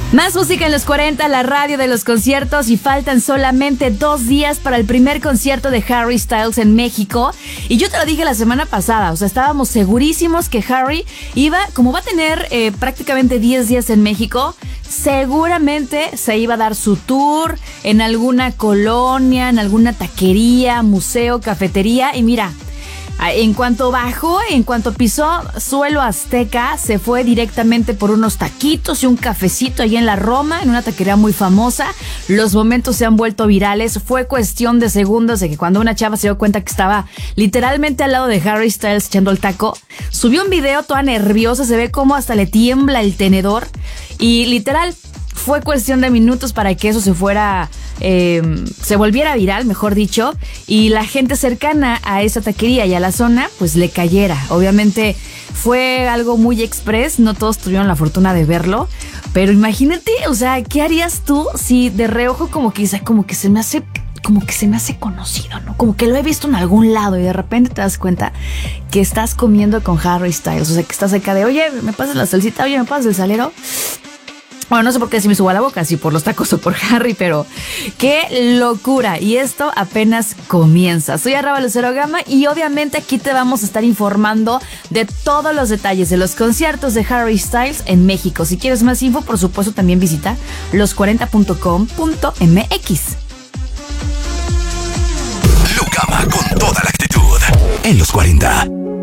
Más música en los 40, la radio de los conciertos, y faltan solamente 2 días para el primer concierto de Harry Styles en México. Y yo te lo dije la semana pasada, o sea, estábamos segurísimos que Harry iba, como va a tener prácticamente 10 días en México, seguramente se iba a dar su tour en alguna colonia, en alguna taquería, museo, cafetería. Y mira, en cuanto bajó, en cuanto pisó suelo azteca, se fue directamente por unos taquitos y un cafecito ahí en la Roma, en una taquería muy famosa. Los momentos se han vuelto virales. Fue cuestión de segundos de que cuando una chava se dio cuenta que estaba literalmente al lado de Harry Styles echando el taco, subió un video toda nerviosa, se ve como hasta le tiembla el tenedor, y literal fue cuestión de minutos para que eso se volviera viral, mejor dicho, y la gente cercana a esa taquería y a la zona pues le cayera. Obviamente fue algo muy express, no todos tuvieron la fortuna de verlo, pero imagínate, o sea, ¿qué harías tú si de reojo como que se me hace conocido, ¿no? Como que lo he visto en algún lado y de repente te das cuenta que estás comiendo con Harry Styles, o sea, que estás acá de, oye, ¿me pasas la salsita? Oye, ¿me pasas el salero? Bueno, no sé por qué si me subo a la boca, si por los tacos o por Harry, pero qué locura. Y esto apenas comienza. Soy @Lucero Gama y obviamente aquí te vamos a estar informando de todos los detalles de los conciertos de Harry Styles en México. Si quieres más info, por supuesto, también visita los40.com.mx. Lucama con toda la actitud en los 40.